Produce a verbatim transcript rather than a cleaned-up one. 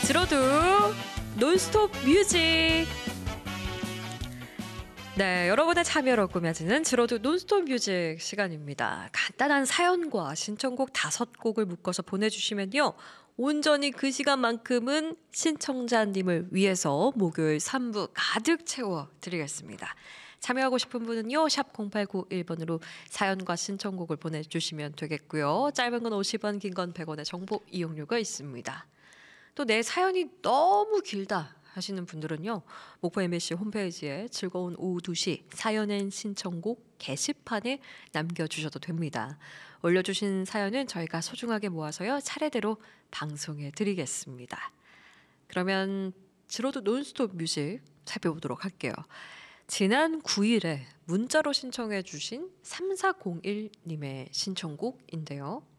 들어도 논스톱 뮤직. 네, 여러분의 참여로 꾸며지는 들어도 논스톱 뮤직 시간입니다. 간단한 사연과 신청곡 다섯 곡을 묶어서 보내주시면요, 온전히 그 시간만큼은 신청자님을 위해서 목요일 삼 부 가득 채워드리겠습니다. 참여하고 싶은 분은요, 샵 공팔구일 번으로 사연과 신청곡을 보내주시면 되겠고요. 짧은 건 오십 원, 긴 건 백 원의 정보 이용료가 있습니다. 또 내 사연이 너무 길다 하시는 분들은요, 목포 엠비씨 홈페이지에 즐거운 오후 두 시 사연엔 신청곡 게시판에 남겨주셔도 됩니다. 올려주신 사연은 저희가 소중하게 모아서요, 차례대로 방송해 드리겠습니다. 그러면 들어도 논스톱 뮤직 살펴보도록 할게요. 지난 구 일에 문자로 신청해 주신 삼사공일 님의 신청곡인데요.